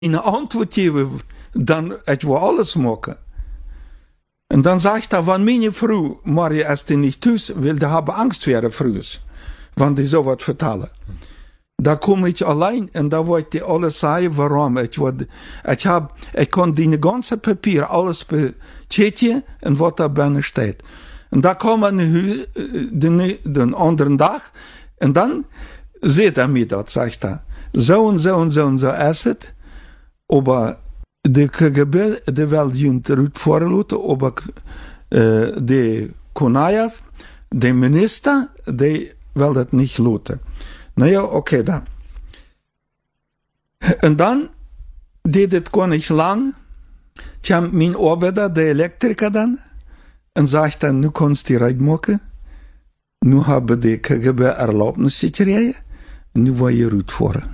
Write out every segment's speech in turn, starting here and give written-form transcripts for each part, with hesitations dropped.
eine Antwort geben, dann etwa alles machen. Und dann sagt er, wenn meine Frau, Maria ist nicht thuis, will die haben Angst vor ihrer Frau, wenn die so was vertellen. Da komme ich allein und da wollte ich alles sagen, warum. Ich konnte die ganze Papier alles bestätigen und was da binnen steht. Und da kam er den anderen Tag und dann sieht er mir das, sagt er. So und so und so und so ist es. Aber die KGB, die will ihn vorlassen, aber die Kunayev, der Minister, die will das nicht lassen. Naja, okay, dann. Und dann, das gar nicht lang, kam mein Arbeiter, der Elektriker dann, und sagt dann, nu kannst du die Reit machen, nu habe die KGB Erlaubnis gekriegt, nu war je Route fahren.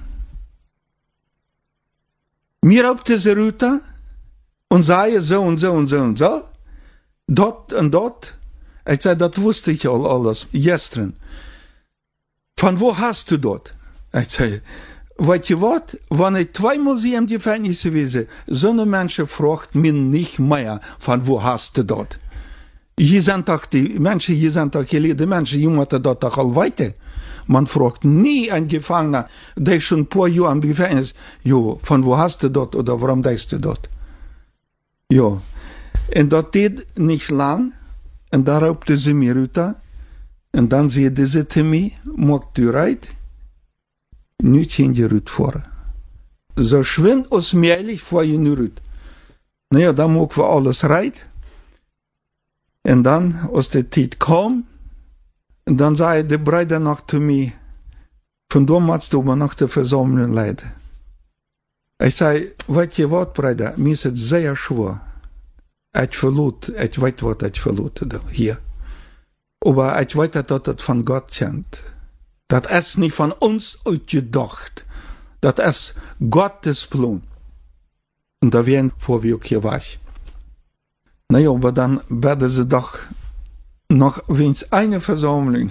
Mir auf diese Route und sage so und so und so und so, dort und dort. Ich sage, das wusste ich alles gestern. Von wo hast du dort? Ich sage, weißt du was? Wenn ich 2 Museen Gefängnisse gewesen, so eine Menschen fragt mich nicht mehr, von wo hast du dort? Hier sind doch die Menschen, hier sind doch gelehrte Menschen, die müssen dort doch all weiter. Man fragt nie einen Gefangener, der schon ein paar Jahre im Gefängnis, jo, von wo hast du dort oder warum bist du dort? Jo. Und das geht nicht lang, und da raubte sie mir runter, und dann sagte sie zu mir, mag du reit? Nicht in die Rüt vor. So schwind aus Mielich vor in die Rüt. Naja, da mag wir alles reit. Und dann, aus der Zeit kam, und dann sagte der Bruder noch zu mir, von damals du nach der Versammlung leid. Ich sage, weißt du was, Bruder, mir ist es sehr schwer. Ich verlot, ich weiß, was ich verlot hier. Aber ich weiß, dass das von Gott kommt. Das ist nicht von uns ausgedacht. Das ist Gottes Plan. Und da werden vor wie auch hier war. Naja, aber dann werden sie doch noch wenigstens eine Versammlung.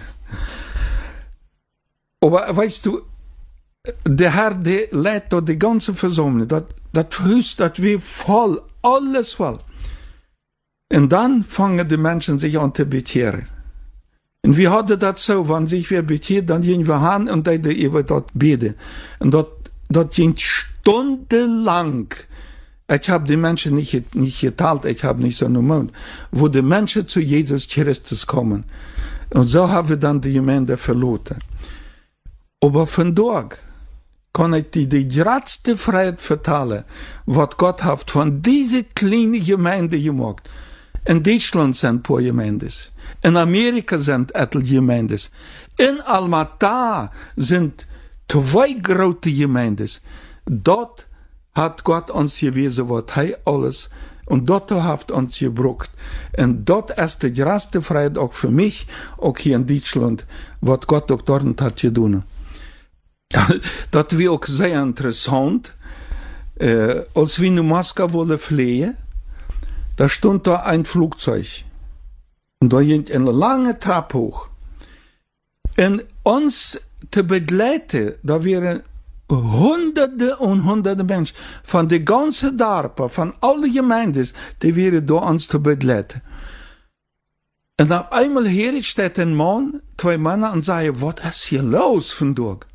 Aber weißt du, der Herr, der leitet dort die ganze Versammlung. Das Haus, das wir voll, alles voll. Und dann fangen die Menschen sich an zu bekehren. Und wir hatten das so, wenn sich wer bekehrt, dann gehen wir hin und dann über dort beten. Und das ging stundenlang. Ich habe die Menschen nicht geteilt, ich habe nicht so normal, wo die Menschen zu Jesus Christus kommen. Und so haben wir dann die Gemeinde verloren. Aber von dort kann ich die größte Freiheit vertellen, was Gott hat von dieser kleinen Gemeinde gemacht. In Deutschland sind ein paar Gemeindes. In Amerika sind etliche Gemeindes. In Almata sind 2 große Gemeindes. Dort hat Gott uns gewiesen, was er alles, und dort hat uns gebraucht. Und dort ist die größte Freiheit auch für mich, auch hier in Deutschland, was Gott auch dort hat getan. Das war auch sehr interessant. Als wir in Moskau wollen fliehen, da stand da ein Flugzeug. Und da ging eine lange Treppe hoch. Und uns zu begleiten, da wären Hunderte und Hunderte Menschen von der ganzen Dorf, von allen Gemeinden, die wären da uns zu begleiten. Und auf einmal hier steht ein Mann, 2 Männer, und sagen, was ist hier los von dort?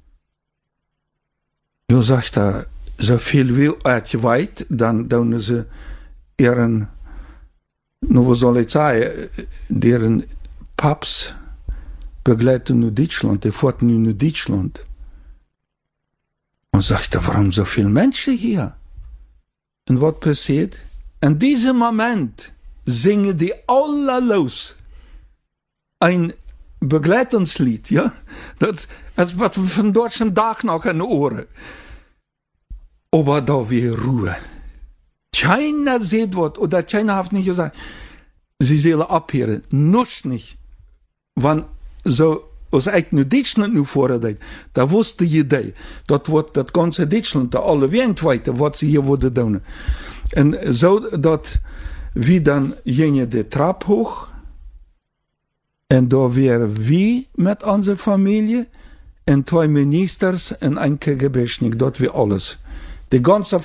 Ja, sagt er, so viel wie ich weiß, dann tun sie ihren, nur was soll ich sagen, deren Papst begleiten in Deutschland, die fuhren in Deutschland. Und sagte, warum so viele Menschen hier? Und was passiert? In diesem Moment singen die alle los. Ein Begleitungslied, ja? Das was wir von deutschen Tag noch in den Ohren. Aber da wir Ruhe. Keiner sieht was, oder keiner hat nicht gesagt, sie sollen abhören. Noch nicht. Wenn so, als ich nur Deutschland nur vorher, da wusste jeder, das wird das ganze Deutschland, da alle weltweit, was sie hier würden tun. Und so, dass wir dann gingen die Treppe hoch, und da wären wir mit unserer Familie, und 2 Ministers, und ein KGB-Schnick, dort wir alles. Die ganze